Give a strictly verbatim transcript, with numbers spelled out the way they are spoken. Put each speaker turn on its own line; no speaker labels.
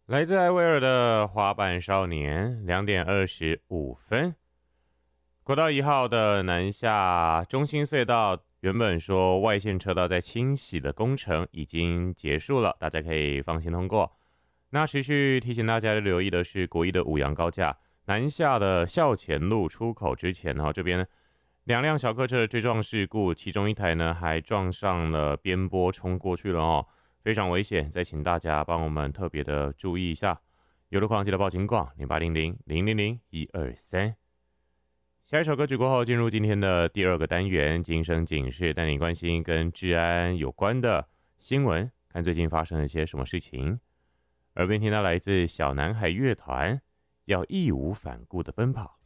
来自艾薇儿的滑板少年，两点二十五分。国道一号的南下中心隧道，原本说外线车道在清洗的工程已经结束了，大家可以放心通过。那持续提醒大家留意的是，国一的五杨高架南下的校前路出口之前呢，这边两辆小客车的追撞事故，其中一台呢还撞上了边坡冲过去了哦，非常危险。再请大家帮我们特别的注意一下。有路况记得报警广零八零零零零零一二三。下一首歌曲过后，进入今天的第二个单元——警声警示，带你关心跟治安有关的新闻，看最近发生了些什么事情。耳边听到来自小男孩乐团，要义无反顾的奔跑。